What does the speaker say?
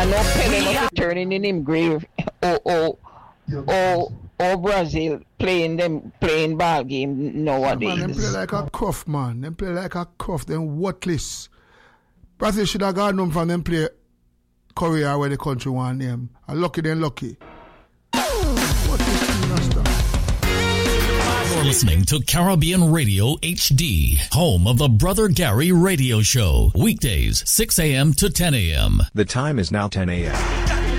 I know Pele must be turning in him grave. Brazil playing ball game nowadays. Man, them play like a cuff, man. Them play like a cuff. Them worthless. Brazil should have gone home from them play Korea where the country want them. And lucky then lucky. What is this? You're listening to Caribbean Radio HD, home of the Brother Gary Radio Show. Weekdays, 6 a.m. to 10 a.m. The time is now 10 a.m.